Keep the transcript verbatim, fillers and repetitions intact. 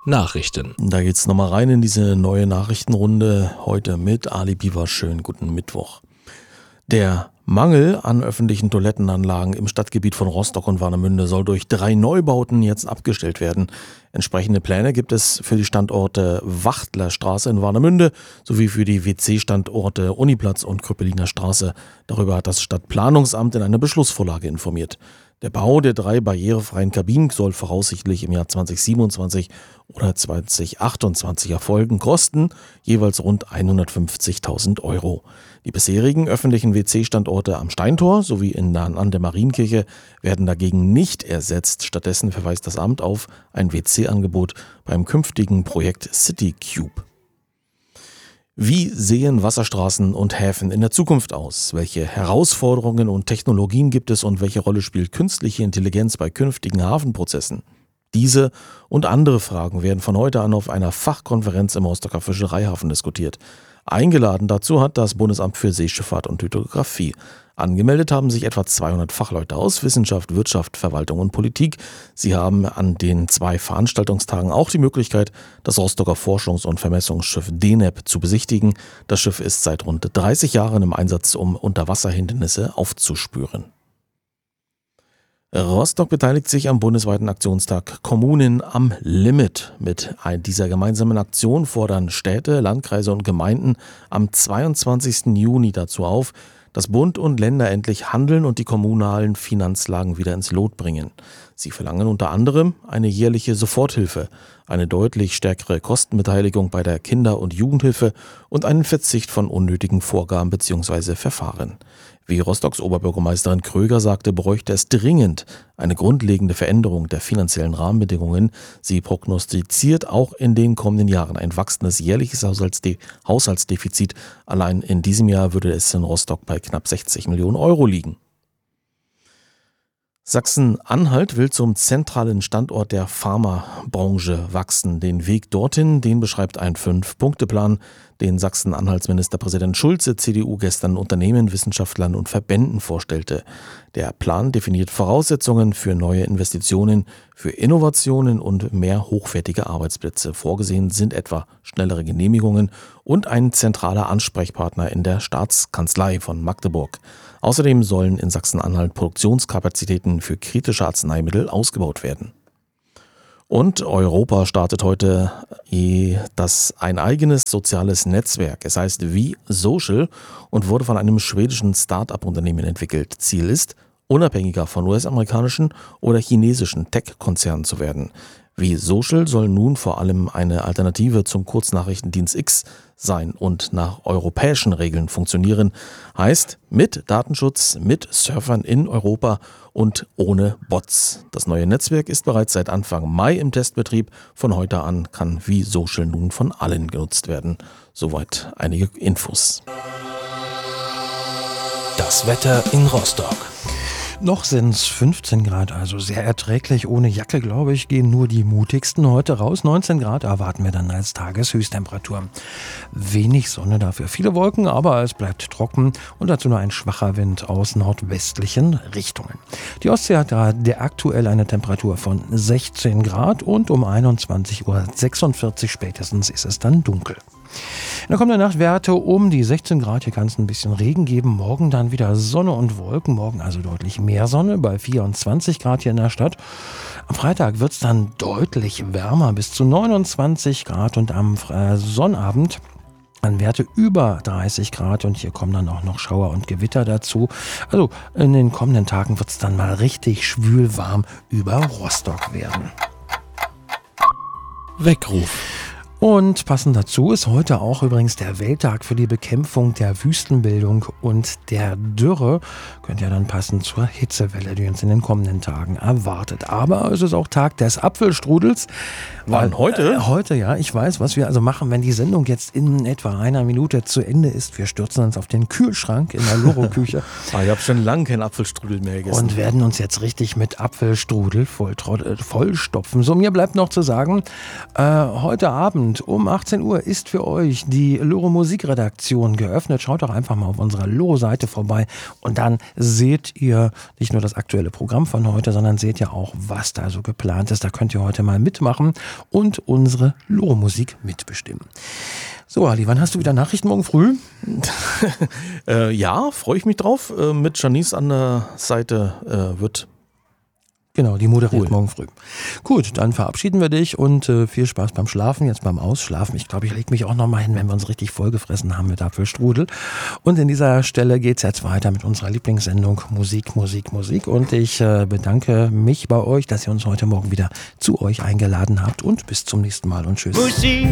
Nachrichten. Da geht's nochmal rein in diese neue Nachrichtenrunde. Heute mit Ali Biber. Schönen guten Mittwoch. Der Mangel an öffentlichen Toilettenanlagen im Stadtgebiet von Rostock und Warnemünde soll durch drei Neubauten jetzt abgestellt werden. Entsprechende Pläne gibt es für die Standorte Wachtlerstraße in Warnemünde sowie für die W C-Standorte Uniplatz und Krüppeliner Straße. Darüber hat das Stadtplanungsamt in einer Beschlussvorlage informiert. Der Bau der drei barrierefreien Kabinen soll voraussichtlich im Jahr zwanzig siebenundzwanzig oder zwanzig achtundzwanzig erfolgen, kosten jeweils rund hundertfünfzigtausend Euro. Die bisherigen öffentlichen W C-Standorte am Steintor sowie in Nahen an der Marienkirche werden dagegen nicht ersetzt. Stattdessen verweist das Amt auf ein W C-Angebot beim künftigen Projekt City Cube. Wie sehen Wasserstraßen und Häfen in der Zukunft aus? Welche Herausforderungen und Technologien gibt es und welche Rolle spielt künstliche Intelligenz bei künftigen Hafenprozessen? Diese und andere Fragen werden von heute an auf einer Fachkonferenz im Rostocker Fischereihafen diskutiert. Eingeladen dazu hat das Bundesamt für Seeschifffahrt und Hydrographie. Angemeldet haben sich etwa zweihundert Fachleute aus Wissenschaft, Wirtschaft, Verwaltung und Politik. Sie haben an den zwei Veranstaltungstagen auch die Möglichkeit, das Rostocker Forschungs- und Vermessungsschiff D N E P zu besichtigen. Das Schiff ist seit rund dreißig Jahren im Einsatz, um Unterwasserhindernisse aufzuspüren. Rostock beteiligt sich am bundesweiten Aktionstag Kommunen am Limit. Mit dieser gemeinsamen Aktion fordern Städte, Landkreise und Gemeinden am zweiundzwanzigsten Juni dazu auf, dass Bund und Länder endlich handeln und die kommunalen Finanzlagen wieder ins Lot bringen. Sie verlangen unter anderem eine jährliche Soforthilfe, eine deutlich stärkere Kostenbeteiligung bei der Kinder- und Jugendhilfe und einen Verzicht von unnötigen Vorgaben bzw. Verfahren. Wie Rostocks Oberbürgermeisterin Kröger sagte, bräuchte es dringend eine grundlegende Veränderung der finanziellen Rahmenbedingungen. Sie prognostiziert auch in den kommenden Jahren ein wachsendes jährliches Haushaltsde- Haushaltsdefizit. Allein in diesem Jahr würde es in Rostock bei knapp sechzig Millionen Euro liegen. Sachsen-Anhalt will zum zentralen Standort der Pharmabranche wachsen. Den Weg dorthin, den beschreibt ein Fünf-Punkte-Plan, den Sachsen-Anhalts Ministerpräsident Schulze, C D U, gestern Unternehmen, Wissenschaftlern und Verbänden vorstellte. Der Plan definiert Voraussetzungen für neue Investitionen, für Innovationen und mehr hochwertige Arbeitsplätze. Vorgesehen sind etwa schnellere Genehmigungen und ein zentraler Ansprechpartner in der Staatskanzlei von Magdeburg. Außerdem sollen in Sachsen-Anhalt Produktionskapazitäten für kritische Arzneimittel ausgebaut werden. Und Europa startet heute das ein eigenes soziales Netzwerk. Es heißt V-Social und wurde von einem schwedischen Start-up-Unternehmen entwickelt. Ziel ist, unabhängiger von U S-amerikanischen oder chinesischen Tech-Konzernen zu werden. V-Social soll nun vor allem eine Alternative zum Kurznachrichtendienst X sein und nach europäischen Regeln funktionieren. Heißt, mit Datenschutz, mit Surfern in Europa und ohne Bots. Das neue Netzwerk ist bereits seit Anfang Mai im Testbetrieb. Von heute an kann V-Social nun von allen genutzt werden. Soweit einige Infos. Das Wetter in Rostock. Noch sind es fünfzehn Grad, also sehr erträglich. Ohne Jacke, glaube ich, gehen nur die mutigsten heute raus. neunzehn Grad erwarten wir dann als Tageshöchsttemperatur. Wenig Sonne, dafür viele Wolken, aber es bleibt trocken und dazu nur ein schwacher Wind aus nordwestlichen Richtungen. Die Ostsee hat da der aktuell eine Temperatur von sechzehn Grad und um einundzwanzig Uhr sechsundvierzig spätestens ist es dann dunkel. In der kommenden Nacht Werte um die sechzehn Grad. Hier kann es ein bisschen Regen geben. Morgen dann wieder Sonne und Wolken. Morgen also deutlich mehr Sonne bei vierundzwanzig Grad hier in der Stadt. Am Freitag wird es dann deutlich wärmer bis zu neunundzwanzig Grad und am äh, Sonnabend an Werte über dreißig Grad und hier kommen dann auch noch Schauer und Gewitter dazu. Also in den kommenden Tagen wird es dann mal richtig schwül warm über Rostock werden. Weckruf. Und passend dazu ist heute auch übrigens der Welttag für die Bekämpfung der Wüstenbildung und der Dürre. Könnte ja dann passen zur Hitzewelle, die uns in den kommenden Tagen erwartet. Aber es ist auch Tag des Apfelstrudels. Wann, heute? Äh, heute, ja. Ich weiß, was wir also machen, wenn die Sendung jetzt in etwa einer Minute zu Ende ist. Wir stürzen uns auf den Kühlschrank in der Loro-Küche. ah, ich habe schon lange keinen Apfelstrudel mehr gegessen. Und werden uns jetzt richtig mit Apfelstrudel voll, vollstopfen. So, mir bleibt noch zu sagen, äh, heute Abend Und um achtzehn Uhr ist für euch die Loro Musikredaktion geöffnet. Schaut doch einfach mal auf unserer Loro-Seite vorbei und dann seht ihr nicht nur das aktuelle Programm von heute, sondern seht ihr auch, was da so geplant ist. Da könnt ihr heute mal mitmachen und unsere Loro-Musik mitbestimmen. So, Ali, wann hast du wieder Nachrichten morgen früh? äh, ja, freue ich mich drauf. Äh, mit Janice an der Seite äh, wird... Genau, die moderiert Cool. morgen früh. Gut, dann verabschieden wir dich und äh, viel Spaß beim Schlafen, jetzt beim Ausschlafen. Ich glaube, ich lege mich auch noch mal hin, wenn wir uns richtig vollgefressen haben mit Apfelstrudel. Und in dieser Stelle geht es jetzt weiter mit unserer Lieblingssendung Musik, Musik, Musik. Und ich äh, bedanke mich bei euch, dass ihr uns heute Morgen wieder zu euch eingeladen habt. Und bis zum nächsten Mal und tschüss. Musik.